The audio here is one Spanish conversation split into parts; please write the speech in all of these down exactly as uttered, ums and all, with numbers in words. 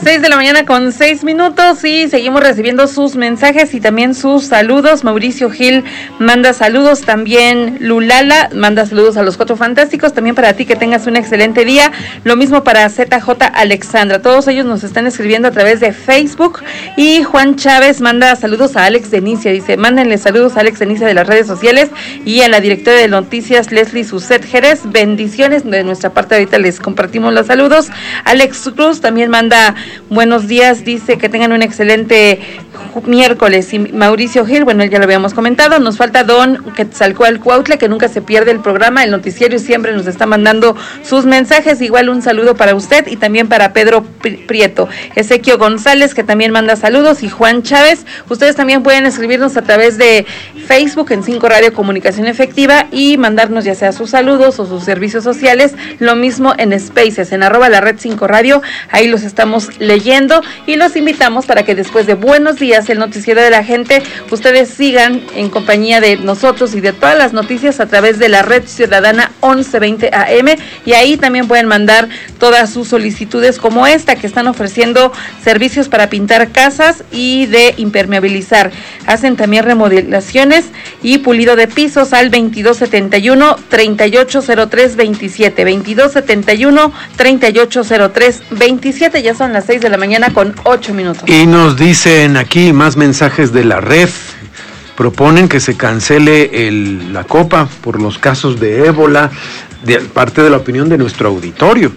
las seis de la mañana con seis minutos y seguimos recibiendo sus mensajes y también sus saludos. Mauricio Gil manda saludos, también Lulala manda saludos a los Cuatro Fantásticos, también para ti que tengas un excelente día. Lo mismo para Z J Alexandra, todos ellos nos están escribiendo a través de Facebook. Y Juan Chávez manda saludos a Alex Denicia, dice, mándenle saludos a Alex Denicia de las redes sociales y a la directora de noticias Leslie Suset Jerez, bendiciones de nuestra parte, ahorita les compartimos los saludos. Alex Cruz también manda buenos días, dice que tengan un excelente miércoles. Y Mauricio Gil, bueno, ya lo habíamos comentado, nos falta Don Quetzalcóatl, que nunca se pierde el programa, el noticiero, y siempre nos está mandando sus mensajes. Igual un saludo para usted y también para Pedro Prieto. Ezequiel González, que también manda saludos, y Juan Chávez. Ustedes también pueden escribirnos a través de Facebook en cinco Radio Comunicación Efectiva y mandarnos ya sea sus saludos o sus servicios sociales, lo mismo en Spaces, en arroba la red cinco Radio, ahí los estamos leyendo y los invitamos para que después de Buenos Días, el noticiero de la gente, ustedes sigan en compañía de nosotros y de todas las noticias a través de la red ciudadana once veinte A M, y ahí también pueden mandar todas sus solicitudes como esta, que están ofreciendo servicios para pintar casas y de impermeabilizar. Hacen también remodelaciones y pulido de pisos al veintidós setenta y uno, treinta y ocho cero tres veintisiete, veintidós setenta y uno, treinta y ocho cero tres veintisiete. Ya son las seis de la mañana con ocho minutos. Y nos dicen aquí más mensajes de la red. Proponen que se cancele el, la Copa por los casos de ébola, de parte de la opinión de nuestro auditorio.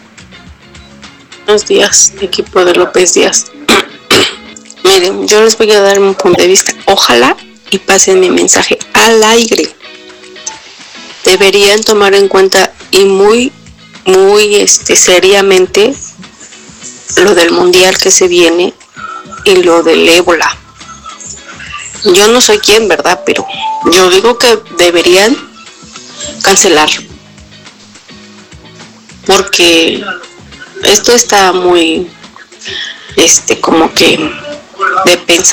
Buenos días, equipo de López Díaz. Miren, yo les voy a dar un punto de vista. Ojalá y pasen mi mensaje al aire. Deberían tomar en cuenta y muy, muy este, seriamente lo del mundial que se viene y lo del ébola. Yo no soy quien, ¿verdad? Pero yo digo que deberían cancelar, porque esto está muy, este, como que de pensar.